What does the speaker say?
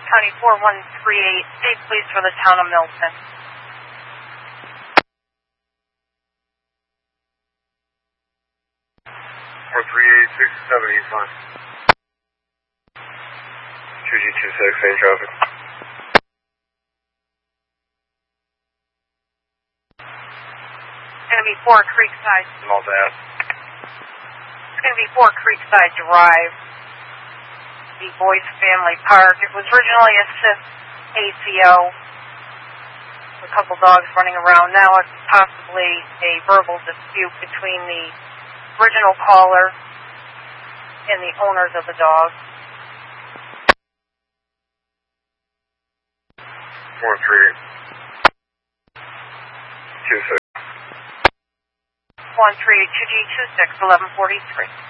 County 4138, state police for the town of Milton. 43867 East Line. 2G26, same traffic. It's going to be 4 Creekside. Multi-app. It's going to be 4 Creekside Drive, the Boys Family Park. It was originally a SIF ACO, a couple dogs running around. Now it's possibly a verbal dispute between the original caller and the owners of the dog. 43826. 138 2G26 1143.